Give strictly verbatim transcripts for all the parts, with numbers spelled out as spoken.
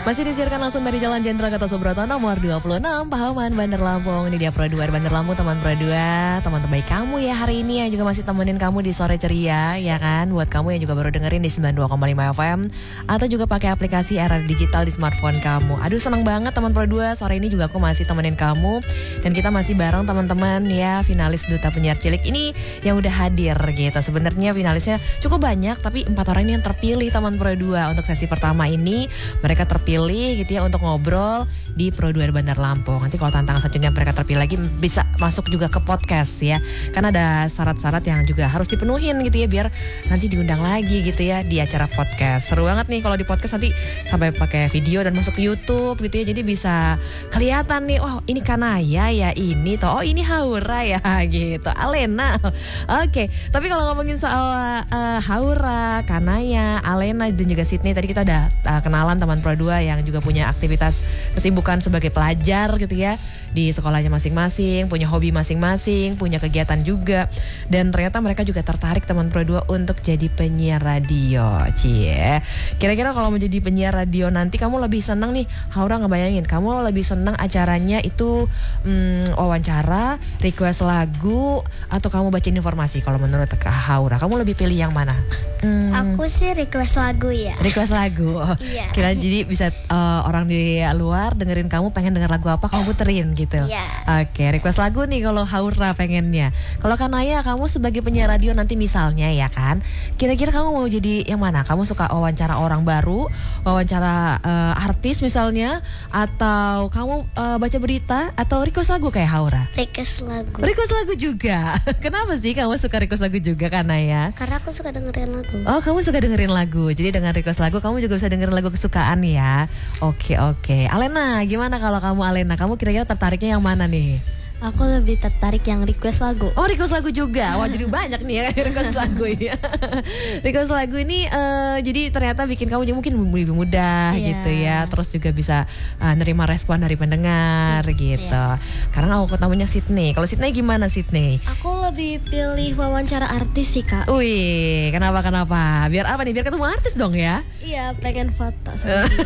Masih disiarkan langsung dari Jalan Jenderal Gatot Subroto nomor dua puluh enam, Pahaman, Bandar Lampung. Ini dia Pro dua Bandar Lampung, teman Pro dua, teman terbaik kamu ya hari ini, yang juga masih temenin kamu di sore ceria, ya kan? Buat kamu yang juga baru dengerin di sembilan puluh dua koma lima F M atau juga pakai aplikasi era digital di smartphone kamu. Aduh, seneng banget teman Pro dua, sore ini juga aku masih temenin kamu dan kita masih bareng teman-teman ya, finalis Duta Penyiar Cilik ini yang udah hadir gitu. Sebenarnya finalisnya cukup banyak, tapi empat orang ini yang terpilih teman Pro dua untuk sesi pertama ini. Mereka terpilih gitu ya untuk ngobrol di Pro dua Bandar Lampung. Nanti kalau tantangan selanjutnya mereka terpilih lagi bisa masuk juga ke podcast ya. Karena ada syarat-syarat yang juga harus dipenuhin gitu ya, biar nanti diundang lagi gitu ya di acara podcast. Seru banget nih kalau di podcast, nanti sampai pakai video dan masuk ke YouTube gitu ya. Jadi bisa kelihatan nih, oh ini Kanaya ya, ini toh, oh ini Haura ya gitu, Alena. Oke, tapi kalau ngomongin soal uh, Haura, Kanaya, Alena dan juga Sydney, tadi kita udah uh, kenalan teman Pro dua yang juga punya aktivitas kesibukan sebagai pelajar gitu ya di sekolahnya masing-masing, punya hobi masing-masing, punya kegiatan juga, dan ternyata mereka juga tertarik teman Pro dua untuk jadi penyiar radio. Cie, kira-kira kalau mau jadi penyiar radio nanti kamu lebih senang nih, Haura ngebayangin, kamu lebih senang acaranya itu hmm, wawancara, request lagu, atau kamu bacain informasi? Kalau menurut Kak Haura, kamu lebih pilih yang mana? Hmm. Aku sih request lagu ya. Request lagu. Oh, iya. Kira jadi bisa uh, orang di luar dengerin kamu pengen denger lagu apa, kamu puterin gitu. Iya. Oke, request lagu nih kalau Haura pengennya. Kalau Kanaya, kamu sebagai penyiar radio nanti misalnya ya kan, kira-kira kamu mau jadi yang mana? Kamu suka wawancara orang baru, wawancara uh, artis misalnya, atau kamu uh, baca berita, atau request lagu kayak Haura? Request lagu. Request lagu juga. Kenapa sih kamu suka request lagu juga, Kanaya? Karena aku suka dengerin lagu. Oh, kamu suka dengerin lagu. Jadi dengan request lagu kamu juga bisa dengerin lagu kesukaan ya. Oke, oke. Alena, gimana kalau kamu Alena? Kamu kira-kira tertariknya yang mana nih? Aku lebih tertarik yang request lagu. Oh, request lagu juga. Wah, jadi banyak nih ya request lagu ya. Request lagu ini uh, jadi ternyata bikin kamu jadi mungkin lebih mudah yeah. gitu ya. Terus juga bisa uh, nerima respon dari pendengar gitu. Yeah. Karena aku ketemunya Sydney. Kalau Sydney gimana Sydney? Aku lebih pilih wawancara artis sih, Kak. Wih, kenapa kenapa? Biar apa nih? Biar ketemu artis dong ya? Iya, pengen foto sama dia.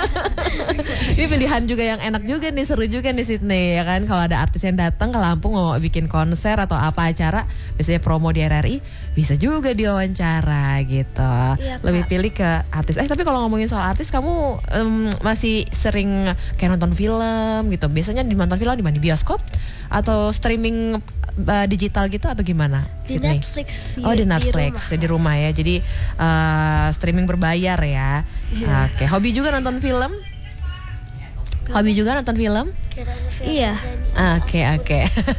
Ini pilihan juga yang enak juga nih, seru juga nih Sydney ya kan. Kalau ada artis yang datang ke Lampung mau bikin konser atau apa acara, biasanya promo di R R I, bisa juga diwawancara gitu. Iya, lebih pilih ke artis. Eh tapi kalau ngomongin soal artis, kamu um, masih sering kayak nonton film gitu? Biasanya di nonton film di mana? Di bioskop atau streaming uh, digital gitu atau gimana? Di Sydney? Netflix. Oh di Netflix, di rumah, di rumah ya. Jadi uh, streaming berbayar ya. Yeah. Oke, okay. Hobi juga nonton film? Hobi juga nonton film? Iya. Oke oke.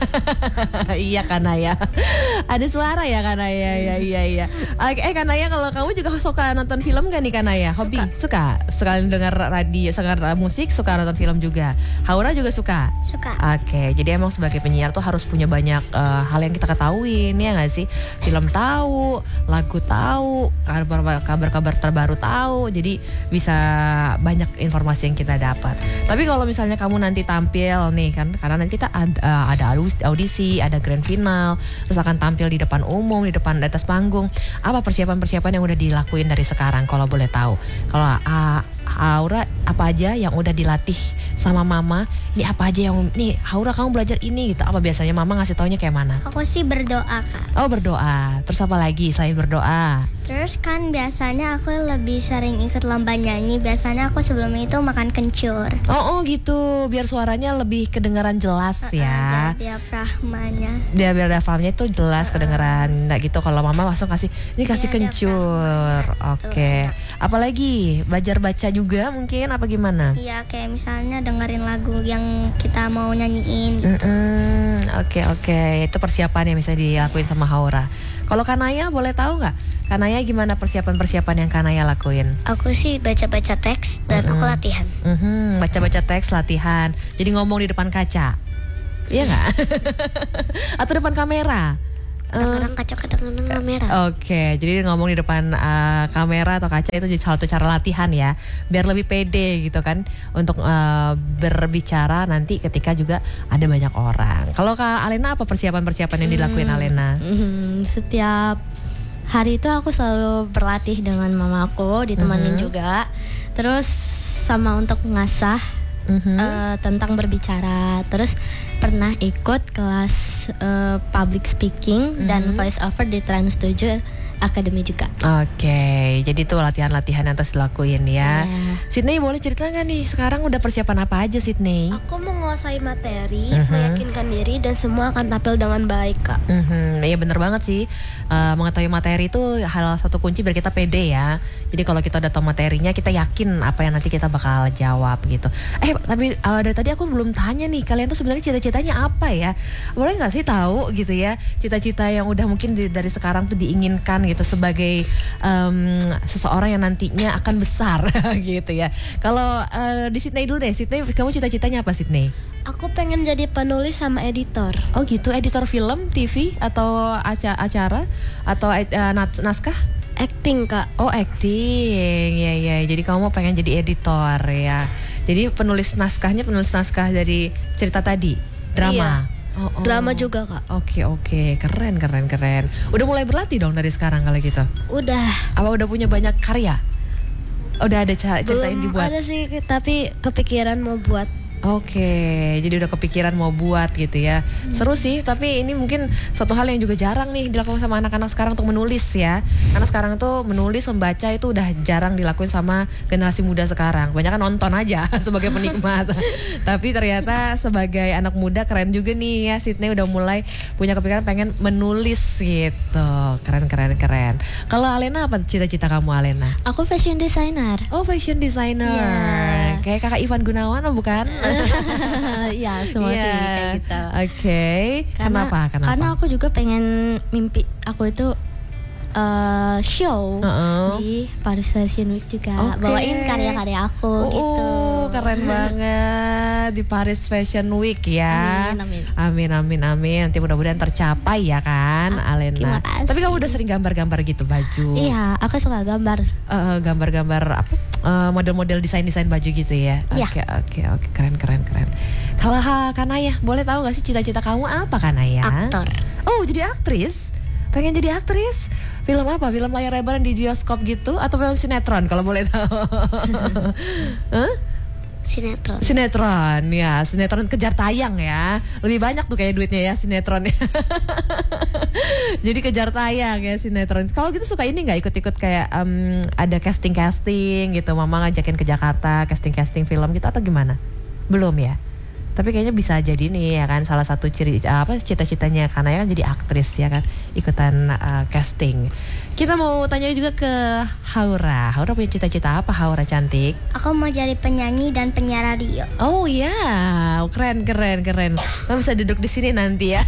Iya Kanaya. Ada suara ya Kanaya. Ya iya iya. Oke, eh Kanaya, kalau kamu juga suka nonton film gak nih Kanaya? Hobi? Suka. Suka. Sekali dengar radio, suka musik, suka nonton film juga. Haura juga suka? Suka. Oke, jadi emang sebagai penyiar tuh harus punya banyak uh, hal yang kita ketahuin ya nggak sih? Film tahu, lagu tahu, kabar-kabar terbaru tahu. Jadi bisa banyak informasi yang kita dapat. Tapi kalau misalnya kamu nanti tampil nih kan, karena nanti kita ada, uh, ada audisi, ada grand final, terus akan tampil di depan umum, di depan di atas panggung. Apa persiapan-persiapan yang udah dilakuin dari sekarang kalau boleh tahu? Kalau uh, Haura, apa aja yang udah dilatih sama mama? Ini apa aja yang nih Haura kamu belajar ini gitu? Apa biasanya mama ngasih taunya kayak mana? Aku sih berdoa, Kak. Oh, berdoa. Terus apa lagi selain berdoa? Terus kan biasanya aku lebih sering ikut lomba nyanyi. Biasanya aku sebelum itu makan kencur. Oh, oh gitu. Biar suaranya lebih kedengaran jelas uh, ya. Biar diafragmanya. Dia biar diafragmanya itu jelas uh, kedengaran. Nggak gitu kalau mama langsung kasih ini kasih ya, kencur. Oke. Okay. Apalagi belajar baca juga mungkin apa gimana? Iya, kayak misalnya dengerin lagu yang kita mau nyanyiin gitu. Oke mm-hmm. oke, okay, okay. Itu persiapan yang bisa dilakuin sama Haura. Kalau Kanaya boleh tahu nggak? Kanaya gimana persiapan-persiapan yang Kanaya lakuin? Aku sih baca-baca teks dan mm-hmm. aku latihan. Mm-hmm. Baca-baca teks, latihan. Jadi ngomong di depan kaca, iya nggak? Atau depan kamera? Kadang-kadang kaca, kadang-kadang kamera. Oke, okay, jadi ngomong di depan uh, kamera atau kaca itu jadi salah satu cara latihan ya, biar lebih pede gitu kan untuk uh, berbicara nanti ketika juga ada banyak orang. Kalau Kak Alena apa persiapan-persiapan yang dilakuin hmm, Alena? Hmm, setiap hari itu aku selalu berlatih dengan mamaku, ditemenin mm-hmm. juga. Terus sama untuk ngasah Mhm. eh, tentang berbicara. Terus pernah ikut kelas eh, public speaking dan voice over di Trans tujuh Academy juga. Oke, jadi tuh latihan-latihan yang terus dilakuin ya. Iya. Sydney boleh cerita nggak nih sekarang udah persiapan apa aja Sydney? Aku menguasai materi, Mhm. meyakinkan diri dan semua akan tampil dengan baik, Kak. Mhm, iya bener banget sih. Eh, mengetahui materi itu hal satu kunci biar kita pede ya. Jadi kalau kita udah tahu materinya, kita yakin apa yang nanti kita bakal jawab gitu. Eh tapi eh, dari tadi aku belum tanya nih, kalian tuh sebenarnya cita-citanya apa ya? Boleh nggak sih tahu gitu ya, cita-cita yang udah mungkin di- dari sekarang tuh diinginkan gitu sebagai em, seseorang yang nantinya akan besar gitu ya. Kalau eh, di Sydney dulu deh, Sydney kamu cita-citanya apa Sydney? Aku pengen jadi penulis sama editor. Oh gitu, editor film, T V atau aca- acara atau eh, nas- naskah? Acting, Kak. Oh acting, ya ya. Jadi kamu mau pengen jadi editor ya. Jadi penulis naskahnya penulis naskah dari cerita tadi, drama. Oh, oh. Drama juga, Kak. Oke oke, keren keren keren. Udah mulai berlatih dong dari sekarang kalau gitu. Udah. Apa udah punya banyak karya? Udah ada ca- cerita yang Belum dibuat? ada sih, tapi kepikiran mau buat. Oke, jadi udah kepikiran mau buat gitu ya. Seru sih, tapi ini mungkin satu hal yang juga jarang nih dilakukan sama anak-anak sekarang untuk menulis ya. Karena sekarang tuh menulis, membaca itu udah jarang dilakuin sama generasi muda sekarang. Banyak kan nonton aja sebagai penikmat. Tapi ternyata sebagai anak muda keren juga nih ya. Sydney udah mulai punya kepikiran pengen menulis gitu. Keren keren keren. Kalau Alena apa cita-cita kamu Alena? Aku fashion designer. Oh fashion designer. Iya. Kayak kakak Ivan Gunawan oh bukan? Ya, semua sih Iya. kayak gitu. Oke. Kenapa? Kenapa? Karena aku juga pengen mimpi aku itu eh, show Heeh. di Paris Fashion Week juga, Oke. bawain karya-karya aku Oh, gitu. keren banget di Paris Fashion Week ya. Amin, amin. Amin amin amin. Nanti mudah-mudahan tercapai ya kan, Ah, Alena. terima kasih. Tapi kamu udah sering gambar-gambar gitu baju? Iya, aku suka gambar. Eh, gambar-gambar apa? Eh, model-model desain-desain baju gitu ya. Iya. Oke oke oke keren keren keren. Kalau ha, Kanaya, boleh tahu gak sih cita-cita kamu apa Kanaya? Aktor. Oh jadi aktris? Pengen jadi aktris? Film apa? Film layar lebar di bioskop gitu? Atau film sinetron kalau boleh tahu? Hah? Sinetron. Sinetron ya, sinetron kejar tayang ya. Lebih banyak tuh kayak duitnya ya sinetron ya. Jadi kejar tayang ya sinetron. Kalau gitu suka ini nggak ikut-ikut kayak em, ada casting-casting gitu, mama ngajakin ke Jakarta casting-casting film gitu atau gimana? Belum ya. Tapi kayaknya bisa jadi nih ya kan salah satu ciri apa cita-citanya karena kan jadi aktris ya kan ikutan uh, casting. Kita mau tanya juga ke Haura. Haura punya cita-cita apa Haura cantik? Aku mau jadi penyanyi dan penyiar radio. Oh ya, keren keren keren. Kamu bisa duduk di sini nanti ya.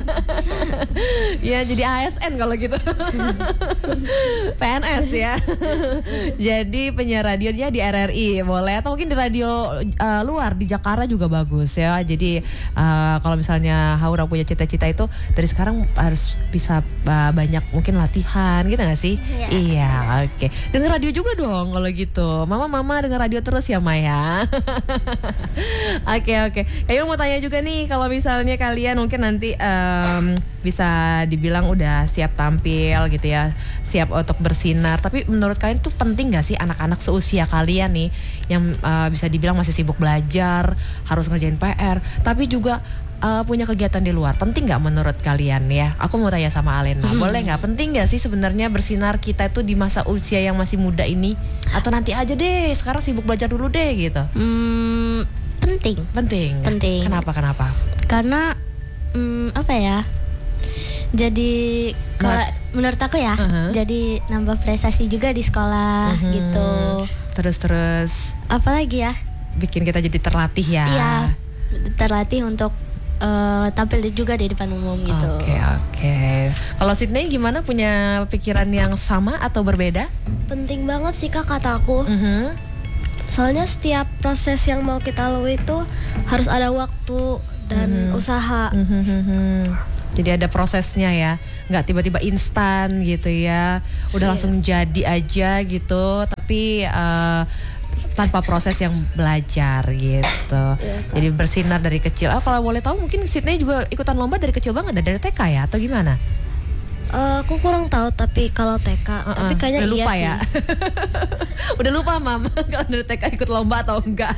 Ya jadi A S N kalau gitu. P N S ya. Jadi penyiar radionya di R R I boleh atau mungkin di radio uh, luar di Jakarta juga bagus ya. Jadi uh, kalau misalnya Haura punya cita-cita itu dari sekarang harus bisa uh, banyak mungkin latihan gitu gak sih? Iya. Iya, oke. Dengar radio juga dong kalau gitu. Mama-mama dengar radio terus ya Maya. Oke oke. Kayaknya mau tanya juga nih kalau misalnya kalian mungkin nanti em, bisa dibilang udah siap tampil gitu ya, siap untuk bersinar. Tapi menurut kalian tuh penting gak sih anak-anak seusia kalian nih yang eh, bisa dibilang masih sibuk belajar, harus ngerjain P R, tapi juga eh, punya kegiatan di luar. Penting nggak menurut kalian ya? Aku mau tanya sama Alena, boleh nggak? Penting nggak sih sebenarnya bersinar kita itu di masa usia yang masih muda ini? Atau nanti aja deh, sekarang sibuk belajar dulu deh gitu? Hmm, penting. Penting. Penting. Kenapa? Kenapa? Karena hmm, apa ya? Jadi kalau menurut aku ya, Uh-huh. jadi nambah prestasi juga di sekolah Mhm. gitu. Terus-terus Apalagi ya? bikin kita jadi terlatih ya. Iya, terlatih untuk eh, tampil juga di depan umum gitu. Oke oke. Kalau Sydney gimana, punya pikiran yang sama atau berbeda? Penting banget sih Kak kata aku. Mhm. Soalnya setiap proses yang mau kita lalui itu harus ada waktu dan usaha. Mhm. Jadi ada prosesnya ya, nggak tiba-tiba instan gitu ya. Udah langsung jadi aja gitu, tapi eh, tanpa proses yang belajar gitu. Jadi bersinar dari kecil. Ah, kalau boleh tahu mungkin Sydney juga ikutan lomba dari kecil banget, dari T K ya atau gimana? Eh, aku kurang tahu tapi kalau T K, Uh-uh. tapi kayaknya Udah iya lupa sih. ya. Udah lupa mam kalau dari T K ikut lomba atau enggak.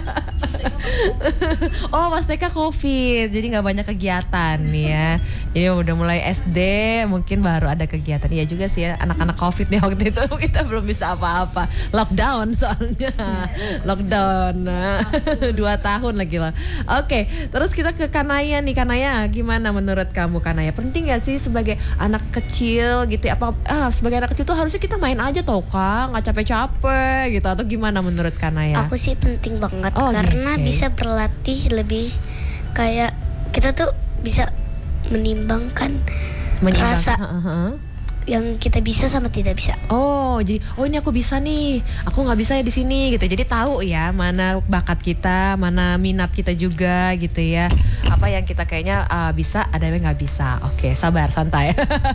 Oh pas T K COVID, jadi nggak banyak kegiatan ya. Jadi udah mulai S D mungkin baru ada kegiatan. Iya juga sih ya, anak-anak COVID nih waktu itu kita belum bisa apa-apa. Lockdown soalnya. Lockdown. Dua tahun lagi lah. Oke, terus kita ke Kanaya nih. Kanaya, gimana menurut kamu Kanaya? Penting gak sih sebagai anak kecil gitu ya? Apa ah, sebagai anak kecil tuh harusnya kita main aja toh Kak, nggak capek-capek gitu atau gimana menurut Kanaya? Aku sih penting banget Oh, karena oke. bisa berlatih lebih kayak kita tuh bisa menimbangkan Menyeimbangkan, rasa heeh. yang kita bisa sama tidak bisa. Oh, jadi oh ini aku bisa nih, aku nggak bisa ya di sini gitu. Jadi tahu ya mana bakat kita, mana minat kita juga gitu ya. Apa yang kita kayaknya uh, bisa, ada yang nggak bisa. Oke, sabar, santai.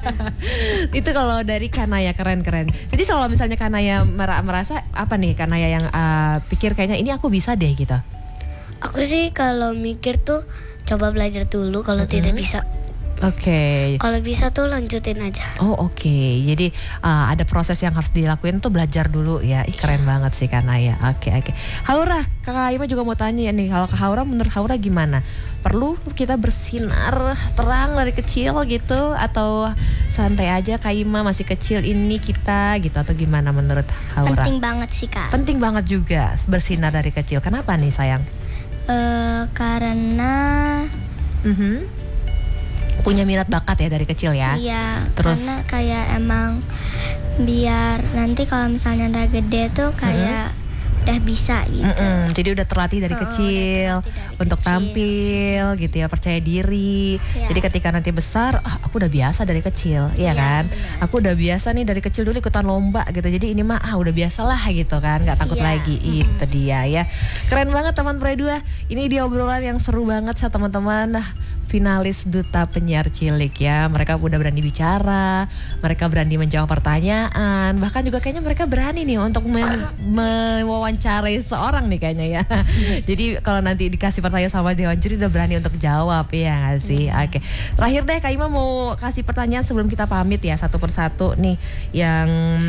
Itu kalau dari Kanaya keren-keren. Jadi kalau misalnya Kanaya mer- merasa apa nih Kanaya yang uh, pikir kayaknya ini aku bisa deh gitu. Aku sih kalau mikir tuh coba belajar dulu, kalau tidak bisa. Oke. Kalau bisa tuh lanjutin aja. Oh oke, jadi uh, ada proses yang harus dilakuin tuh belajar dulu ya. Ih, keren banget sih Kanaya. Oke oke. Haura, Kakak Ima juga mau tanya ya nih. Kalau Kak Haura, menurut Haura gimana? Perlu kita bersinar terang dari kecil gitu atau santai aja Kak Ima masih kecil ini kita gitu atau gimana menurut Haura? Penting banget sih Kak. Penting banget juga bersinar dari kecil. Kenapa nih sayang? Eh, karena Mhm. Punya minat bakat ya dari kecil ya. iya, Terus? karena kayak emang biar nanti kalau misalnya udah gede tuh kayak udah bisa gitu. Mm-mm, jadi udah terlatih dari Oh, kecil udah terlatih dari untuk kecil. tampil gitu ya, percaya diri. Ya. Jadi ketika nanti besar, ah, aku udah biasa dari kecil, iya Iya, kan? benar. Aku udah biasa nih dari kecil dulu ikutan lomba gitu. Jadi ini mah ah udah biasa lah gitu kan, nggak takut Iya, lagi. Itu dia ya. Keren banget teman Pre dua. Ini dia obrolan yang seru banget sa teman-teman. Nah, finalis Duta Penyiar Cilik ya. Mereka udah berani bicara, mereka berani menjawab pertanyaan, bahkan juga kayaknya mereka berani nih untuk men- mewawancarai seorang nih kayaknya ya. Jadi kalau nanti dikasih pertanyaan sama Dewan Juri udah berani untuk jawab ya nggak sih? Oke. Terakhir deh Kak Ima mau kasih pertanyaan sebelum kita pamit ya satu persatu nih yang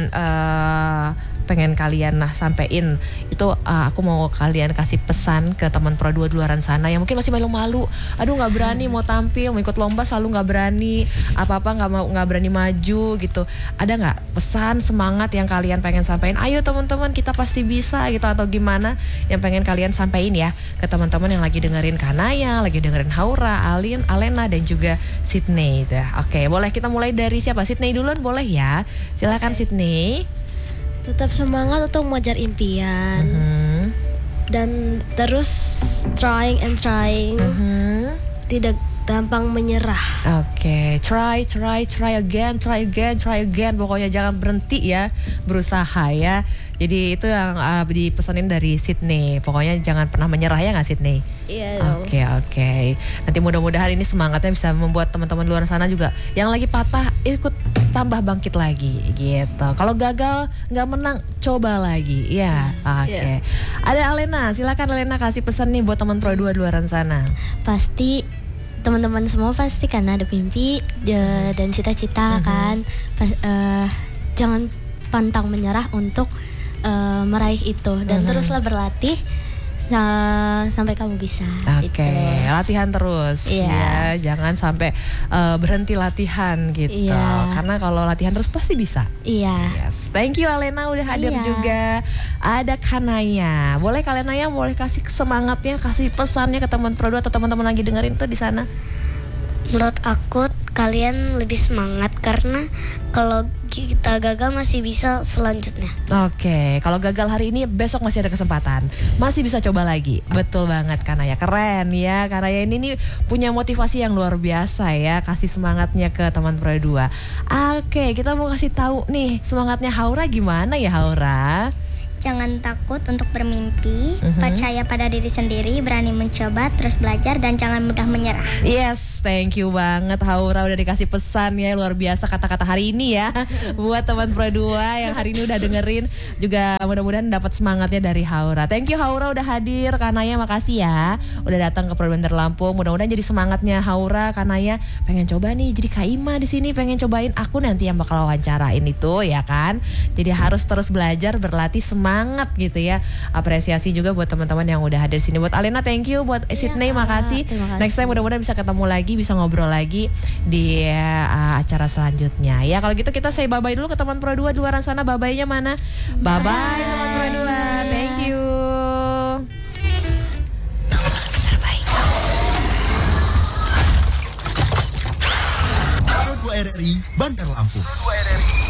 eh, pengen kalian nah sampein itu uh, aku mau kalian kasih pesan ke teman Pro dua di luaran sana yang mungkin masih malu-malu, aduh nggak berani mau tampil, mau ikut lomba selalu nggak berani, apa-apa nggak mau nggak berani maju gitu. Ada nggak pesan semangat yang kalian pengen sampaikan? Ayo teman-teman kita pasti bisa gitu atau gimana yang pengen kalian sampaikan ya ke teman-teman yang lagi dengerin Kanaya, lagi dengerin Haura, Alin, Alena dan juga Sydney itu ya. Oke, boleh kita mulai dari siapa? Sydney duluan boleh ya? Silakan Sydney. Tetap semangat untuk mengejar impian Hmm. dan terus trying and trying, Mhm. tidak gampang menyerah. Oke, try, try, try again, try again, try again. Pokoknya jangan berhenti ya, berusaha ya. Jadi itu yang uh, dipesanin dari Sydney. Pokoknya jangan pernah menyerah ya nggak Sydney? Iya dong. Oke oke. Nanti mudah-mudahan ini semangatnya bisa membuat teman-teman di luar sana juga yang lagi patah ikut tambah bangkit lagi gitu. Kalau gagal nggak menang, coba lagi. Ya, oke. Iya. Ada Alena, silakan Alena kasih pesan nih buat teman Pro dua di luar sana. Pasti teman-teman semua pasti kan ada mimpi eh, dan cita-cita kan. Pas, eh, jangan pantang menyerah untuk eh, meraih itu dan teruslah berlatih sa- sampai kamu bisa. Oke, Gitu. latihan terus Iya. ya, jangan sampai uh, berhenti latihan gitu. Iya. Karena kalau latihan terus pasti bisa. Iya. Yes, thank you Alena udah hadir Iya. juga. Ada Kanaya, boleh kalian Naya boleh kasih semangatnya, kasih pesannya ke teman Pro dua atau teman-teman lagi dengerin tuh di sana. Menurut aku kalian lebih semangat karena kalau kita gagal masih bisa selanjutnya. Oke, kalau gagal hari ini besok masih ada kesempatan, masih bisa coba lagi. Betul banget Kanaya, keren ya. Kanaya ini nih punya motivasi yang luar biasa ya, kasih semangatnya ke teman Pro dua. Oke, kita mau kasih tahu nih semangatnya Haura gimana ya Haura? jangan takut untuk bermimpi, Mhm. percaya pada diri sendiri, berani mencoba, terus belajar dan jangan mudah menyerah. Yes, thank you banget Haura udah dikasih pesan ya, luar biasa kata-kata hari ini ya. Buat teman Pro dua yang hari ini udah dengerin juga mudah-mudahan dapat semangatnya dari Haura. Thank you Haura udah hadir, Kanaya makasih ya udah datang ke Pro Bandar Lampung. Mudah-mudahan jadi semangatnya Haura, Kanaya pengen coba nih jadi Kak Ima di sini, pengen cobain aku nanti yang bakal wawancarain itu ya kan. Jadi harus terus belajar, berlatih, semangat gitu ya. Apresiasi juga buat teman-teman yang udah hadir sini. Buat Alena thank you, buat Sydney Kak. makasih. Terima kasih. Next time mudah-mudahan bisa ketemu lagi, bisa ngobrol lagi di uh, acara selanjutnya. Ya kalau gitu kita say bye-bye dulu ke teman Pro dua di luar sana. Bye-bye-nya mana? Bye-bye teman Pro dua. Thank you. Pro dua R R I Bandar Lampung. Pro dua R R I